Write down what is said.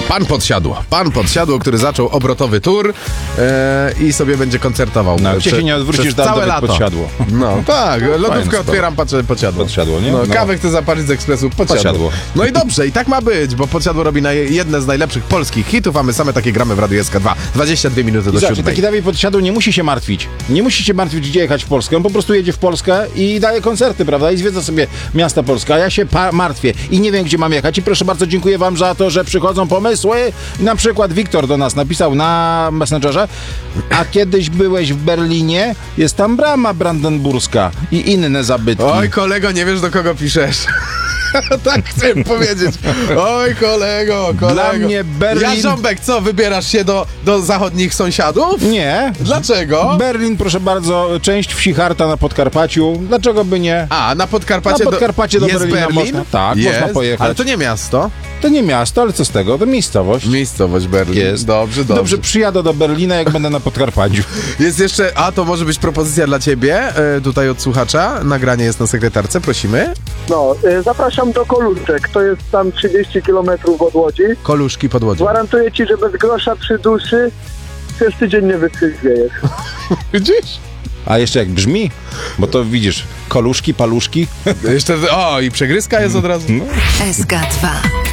Pan Podsiadło, który zaczął obrotowy tour i sobie będzie koncertował. No, gdzie się nie odwrócisz, całe lato. Podsiadło. No tak, lodówkę otwieram, patrzę Podsiadło. Podsiadło, nie? No, kawę chcę zapalić z ekspresu, Podsiadło. No i dobrze, i tak ma być, bo Podsiadło robi jedne z najlepszych polskich hitów, a my same takie gramy w Radiu SK2. 22 minuty do 7. Taki Dawid Podsiadło nie musi się martwić. Nie musi się martwić, gdzie jechać w Polskę. On po prostu jedzie w Polskę i daje koncerty, prawda? I zwiedza sobie miasta Polska. A ja się martwię i nie wiem, gdzie mam jechać. I proszę bardzo, dziękuję wam za to, że przychodzą pomysły. Na przykład Wiktor do nas napisał na Messengerze: a kiedyś byłeś w Berlinie? Jest tam brama brandenburska i inne zabytki. Oj, kolego, nie wiesz, do kogo piszesz. Tak chcę powiedzieć. Oj, kolego. Dla mnie Berlin... Ja, Ząbek, co, wybierasz się do zachodnich sąsiadów? Nie. Dlaczego? Berlin, proszę bardzo, część wsi Harta na Podkarpaciu. Dlaczego by nie? A, na Podkarpacie, do jest Berlina Berlin? można. Tak, jest, można pojechać. Ale to nie miasto. To nie miasto, ale co z tego? To miejscowość. Miejscowość Berlin. Jest. Dobrze. Dobrze, przyjadę do Berlina, jak będę na Podkarpaciu. Jest jeszcze, to może być propozycja dla ciebie, tutaj od słuchacza. Nagranie jest na sekretarce, prosimy. No, zapraszam do Koluszek, to jest tam 30 km od Łodzi. Koluszki pod Łodzią. Gwarantuję ci, że bez grosza przy duszy przez tydzień nie wytrzeźwiejesz. Widzisz? A jeszcze jak brzmi, bo to widzisz, koluszki, paluszki. Jeszcze, i przegryzka jest od razu. SK2